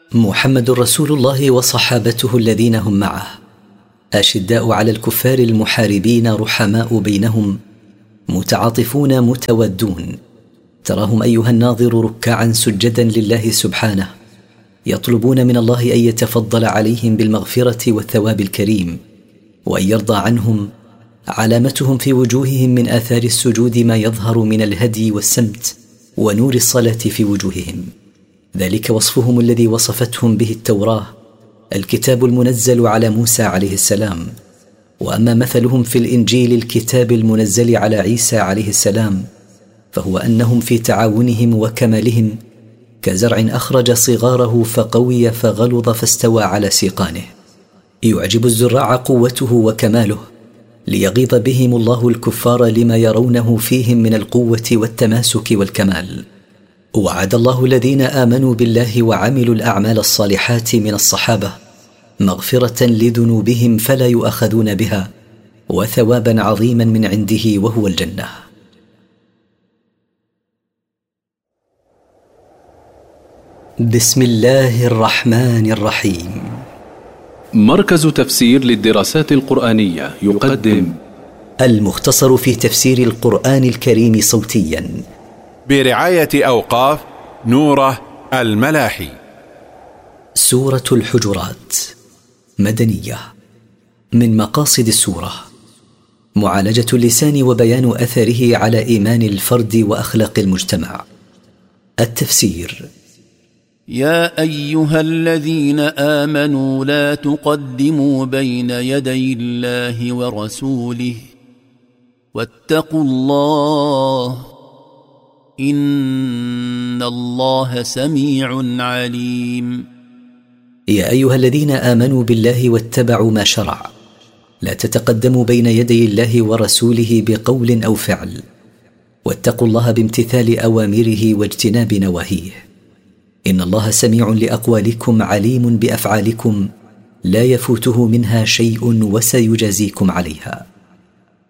محمد رسول الله وصحابته الذين هم معه أشداء على الكفار المحاربين رحماء بينهم متعاطفون متودون، تراهم أيها الناظر ركعا سجدا لله سبحانه، يطلبون من الله أن يتفضل عليهم بالمغفرة والثواب الكريم وأن يرضى عنهم. علامتهم في وجوههم من آثار السجود ما يظهر من الهدي والسمت ونور الصلاة في وجوههم، ذلك وصفهم الذي وصفتهم به التوراة، الكتاب المنزل على موسى عليه السلام. وأما مثلهم في الإنجيل الكتاب المنزل على عيسى عليه السلام فهو أنهم في تعاونهم وكمالهم كزرع أخرج صغاره فقوي فغلظ فاستوى على سيقانه. يعجب الزراع قوته وكماله ليغيظ بهم الله الكفار لما يرونه فيهم من القوة والتماسك والكمال. وعد الله الذين آمنوا بالله وعملوا الأعمال الصالحات من الصحابة مغفرة لذنوبهم فلا يؤاخذون بها وثوابا عظيما من عنده وهو الجنة. بسم الله الرحمن الرحيم. مركز تفسير للدراسات القرآنية يقدم المختصر في تفسير القرآن الكريم صوتيا برعاية أوقاف نوره الملاحي. سورة الحجرات مدنية. من مقاصد السورة معالجة اللسان وبيان أثره على إيمان الفرد وأخلاق المجتمع. التفسير: يا أيها الذين آمنوا لا تقدموا بين يدي الله ورسوله واتقوا الله إن الله سميع عليم. يا أيها الذين آمنوا بالله واتبعوا ما شرع، لا تتقدموا بين يدي الله ورسوله بقول أو فعل، واتقوا الله بامتثال أوامره واجتناب نواهيه، إن الله سميع لأقوالكم عليم بأفعالكم لا يفوته منها شيء وسيجازيكم عليها.